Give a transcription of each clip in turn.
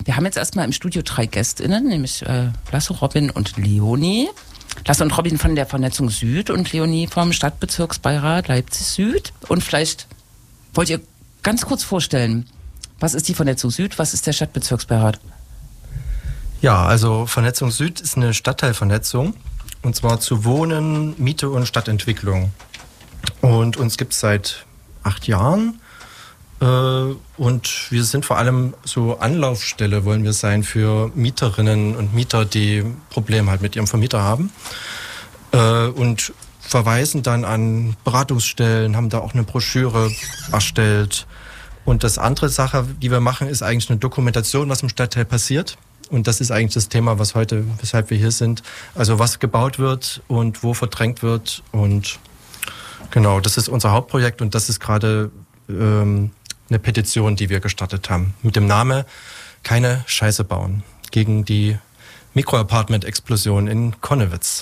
Wir haben jetzt erstmal im Studio 3 GästInnen, nämlich Lasse, Robin und Leonie. Lasse und Robin von der Vernetzung Süd und Leonie vom Stadtbezirksbeirat Leipzig Süd. Und vielleicht wollt ihr ganz kurz vorstellen, was ist die Vernetzung Süd, was ist der Stadtbezirksbeirat? Ja, also Vernetzung Süd ist eine Stadtteilvernetzung, und zwar zu Wohnen, Miete und Stadtentwicklung. Und uns gibt es seit 8 Jahren. Und wir sind vor allem so Anlaufstelle, wollen wir sein, für Mieterinnen und Mieter, die Probleme halt mit ihrem Vermieter haben. Und verweisen dann an Beratungsstellen, haben da auch eine Broschüre erstellt. Und das andere Sache, die wir machen, ist eigentlich eine Dokumentation, was im Stadtteil passiert. Und das ist eigentlich das Thema, weshalb wir hier sind. Also was gebaut wird und wo verdrängt wird. Und genau, das ist unser Hauptprojekt und das ist gerade eine Petition, die wir gestartet haben. Mit dem Namen Keine Scheiße bauen. Gegen die Mikroapartment-Explosion in Connewitz.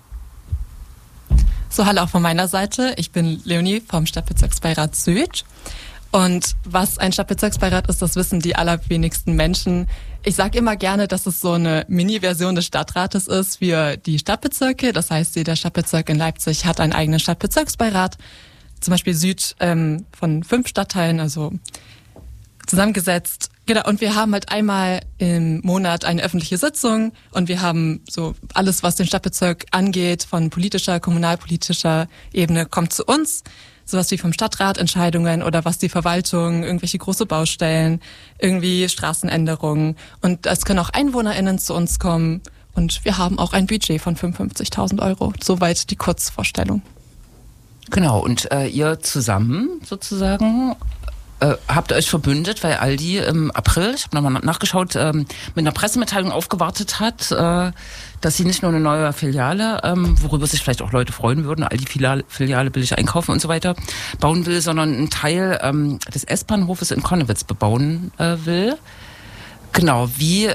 So, hallo auch von meiner Seite. Ich bin Leonie vom Stadtbezirksbeirat Süd. Und was ein Stadtbezirksbeirat ist, das wissen die allerwenigsten Menschen. Ich sage immer gerne, dass es so eine Mini-Version des Stadtrates ist für die Stadtbezirke. Das heißt, jeder Stadtbezirk in Leipzig hat einen eigenen Stadtbezirksbeirat. Zum Beispiel Süd von 5 Stadtteilen, also zusammengesetzt. Genau, und wir haben halt einmal im Monat eine öffentliche Sitzung und wir haben so alles, was den Stadtbezirk angeht, von politischer, kommunalpolitischer Ebene, kommt zu uns. Sowas wie vom Stadtrat Entscheidungen oder was die Verwaltung, irgendwelche große Baustellen, irgendwie Straßenänderungen. Und es können auch EinwohnerInnen zu uns kommen und wir haben auch ein Budget von 55.000 Euro. Soweit die Kurzvorstellung. Genau, und ihr zusammen sozusagen habt ihr euch verbündet, weil Aldi im April, ich habe nochmal nachgeschaut, mit einer Pressemitteilung aufgewartet hat, dass sie nicht nur eine neue Filiale, worüber sich vielleicht auch Leute freuen würden, Aldi-Filiale billig einkaufen und so weiter, bauen will, sondern einen Teil des S-Bahnhofes in Connewitz bebauen will. Genau, wie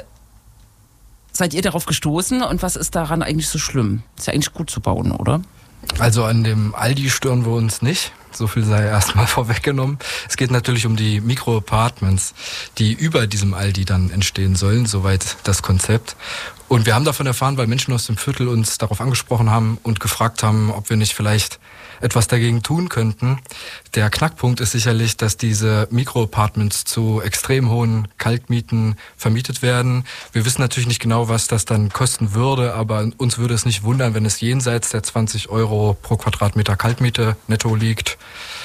seid ihr darauf gestoßen und was ist daran eigentlich so schlimm? Ist ja eigentlich gut zu bauen, oder? Also an dem Aldi stören wir uns nicht. So viel sei erstmal vorweggenommen. Es geht natürlich um die Mikroapartments, die über diesem Aldi dann entstehen sollen, soweit das Konzept. Und wir haben davon erfahren, weil Menschen aus dem Viertel uns darauf angesprochen haben und gefragt haben, ob wir nicht vielleicht etwas dagegen tun könnten. Der Knackpunkt ist sicherlich, dass diese Mikroapartments zu extrem hohen Kaltmieten vermietet werden. Wir wissen natürlich nicht genau, was das dann kosten würde, aber uns würde es nicht wundern, wenn es jenseits der 20 Euro pro Quadratmeter Kaltmiete netto liegt.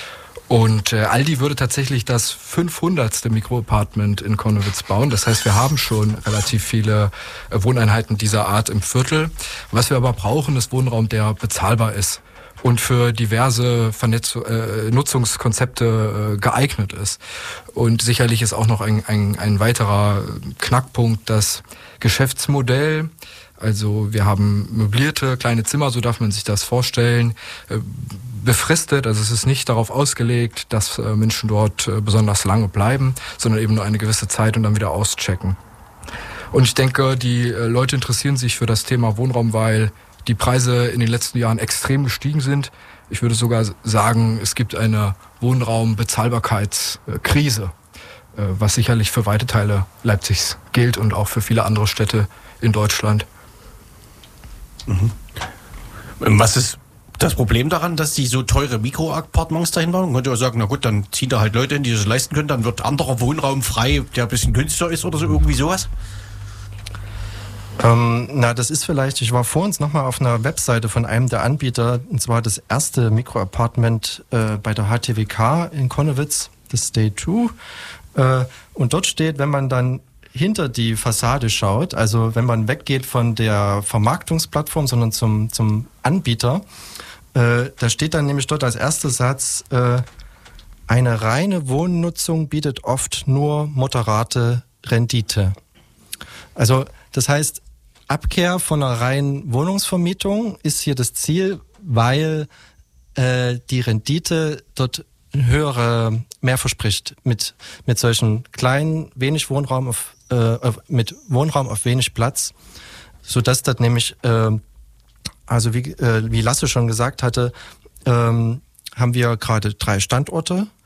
Und Aldi würde tatsächlich das 500. Mikroapartment in Connewitz bauen. Das heißt, wir haben schon relativ viele Wohneinheiten dieser Art im Viertel. Was wir aber brauchen, ist Wohnraum, der bezahlbar ist und für diverse Nutzungskonzepte geeignet ist. Und sicherlich ist auch noch ein weiterer Knackpunkt das Geschäftsmodell. Also wir haben möblierte kleine Zimmer, so darf man sich das vorstellen, befristet. Also es ist nicht darauf ausgelegt, dass Menschen dort besonders lange bleiben, sondern eben nur eine gewisse Zeit und dann wieder auschecken. Und ich denke, die Leute interessieren sich für das Thema Wohnraum, weil die Preise in den letzten Jahren extrem gestiegen sind. Ich würde sogar sagen, es gibt eine Wohnraumbezahlbarkeitskrise, was sicherlich für weite Teile Leipzigs gilt und auch für viele andere Städte in Deutschland. Mhm. Was ist das Problem daran, dass die so teure Mikroappartements dahin bauen? Man könnte ja sagen, na gut, dann ziehen da halt Leute hin, die das leisten können, dann wird anderer Wohnraum frei, der ein bisschen günstiger ist oder so, irgendwie sowas? Das ist vielleicht, ich war vor uns nochmal auf einer Webseite von einem der Anbieter, und zwar das erste Mikroapartment bei der HTWK in Connewitz, das Stay 2. Und dort steht, wenn man dann hinter die Fassade schaut, also wenn man weggeht von der Vermarktungsplattform, sondern zum Anbieter, da steht dann nämlich dort als erster Satz, eine reine Wohnnutzung bietet oft nur moderate Rendite. Also das heißt, Abkehr von einer reinen Wohnungsvermietung ist hier das Ziel, weil die Rendite dort mehr verspricht mit solchen kleinen, wenig Wohnraum mit Wohnraum auf wenig Platz, sodass das nämlich, also wie Lasse schon gesagt hatte, haben wir gerade 3 Standorte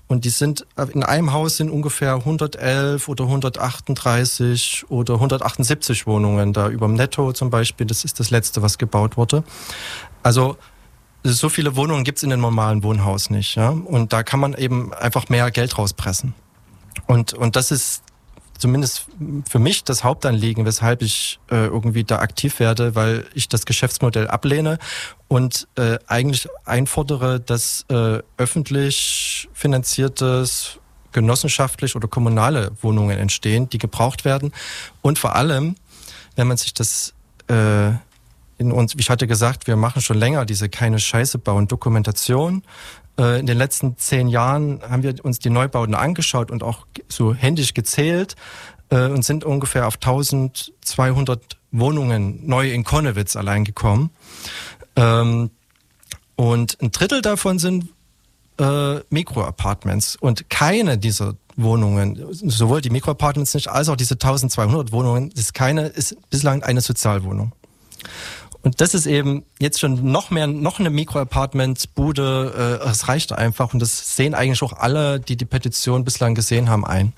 Und die sind, in einem Haus sind ungefähr 111 oder 138 oder 178 Wohnungen da über dem Netto zum Beispiel. Das ist das letzte, was gebaut wurde. Also so viele Wohnungen gibt's in einem normalen Wohnhaus nicht. Ja? Und da kann man eben einfach mehr Geld rauspressen. Und das ist zumindest für mich das Hauptanliegen, weshalb ich irgendwie da aktiv werde, weil ich das Geschäftsmodell ablehne und eigentlich einfordere, dass öffentlich finanziertes, genossenschaftlich oder kommunale Wohnungen entstehen, die gebraucht werden. Und vor allem, wenn man sich das in uns, wie ich hatte gesagt, wir machen schon länger diese keine Scheiße bauen Dokumentation. In den letzten 10 Jahren haben wir uns die Neubauten angeschaut und auch so händisch gezählt und sind ungefähr auf 1200 Wohnungen neu in Connewitz allein gekommen. Und ein Drittel davon sind Mikroapartments. Und keine dieser Wohnungen, sowohl die Mikroapartments nicht, als auch diese 1200 Wohnungen, ist bislang eine Sozialwohnung. Und das ist eben jetzt schon noch eine Mikroapartmentsbude, es reicht einfach und das sehen eigentlich auch alle, die die Petition bislang gesehen haben, ein.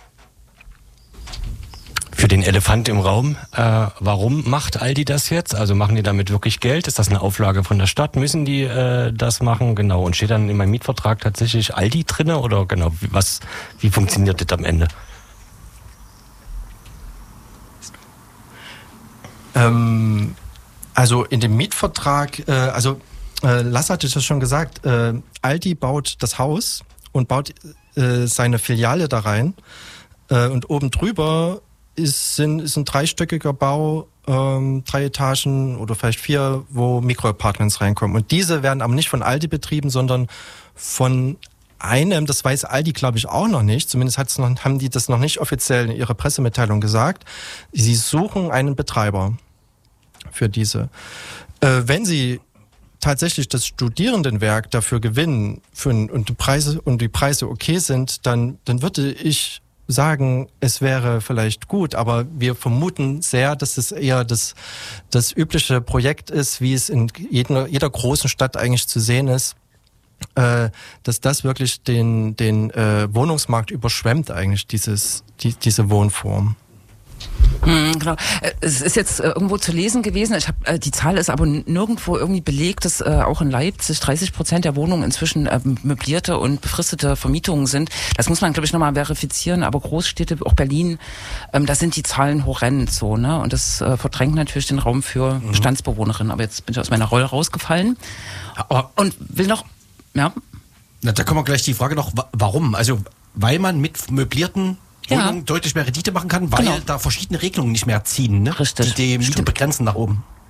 Für den Elefant im Raum, warum macht Aldi das jetzt? Also machen die damit wirklich Geld? Ist das eine Auflage von der Stadt? Müssen die das machen? Genau. Und steht dann in meinem Mietvertrag tatsächlich Aldi drinne oder genau, wie funktioniert das am Ende? Also in dem Mietvertrag, Lasse hatte das schon gesagt, Aldi baut das Haus und baut seine Filiale da rein und oben drüber ist ein dreistöckiger Bau, 3 Etagen oder vielleicht 4, wo Mikroapartments reinkommen. Und diese werden aber nicht von Aldi betrieben, sondern von einem, das weiß Aldi glaube ich auch noch nicht, zumindest haben die das noch nicht offiziell in ihrer Pressemitteilung gesagt, sie suchen einen Betreiber für diese. Wenn sie tatsächlich das Studierendenwerk dafür gewinnen und die Preise okay sind, dann würde ich sagen, es wäre vielleicht gut, aber wir vermuten sehr, dass es eher das übliche Projekt ist, wie es in jeder großen Stadt eigentlich zu sehen ist, dass das wirklich den Wohnungsmarkt überschwemmt eigentlich, diese Wohnform. Genau. Es ist jetzt irgendwo zu lesen gewesen. Die Zahl ist aber nirgendwo irgendwie belegt, dass auch in Leipzig 30% der Wohnungen inzwischen möblierte und befristete Vermietungen sind. Das muss man, glaube ich, nochmal verifizieren. Aber Großstädte, auch Berlin, da sind die Zahlen horrend so, ne? Und das verdrängt natürlich den Raum für Bestandsbewohnerinnen. Aber jetzt bin ich aus meiner Rolle rausgefallen und will noch, ja. Na, da kommen wir gleich die Frage noch, warum? Also, weil man mit möblierten Wohnungen deutlich mehr Rendite machen kann, weil da verschiedene Regelungen nicht mehr ziehen, ne? Richtig. Die Miete begrenzen nach oben.